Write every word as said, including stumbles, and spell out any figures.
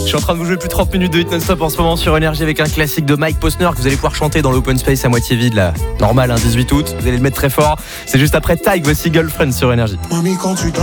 Je suis en train de vous jouer plus de trente minutes de hit non-stop en ce moment sur Énergie avec un classique de Mike Posner que vous allez pouvoir chanter dans l'open space à moitié vide là. Normal, hein, dix-huit août. Vous allez le mettre très fort. C'est juste après Tyke, voici Girlfriend sur Énergie. Mamie, quand tu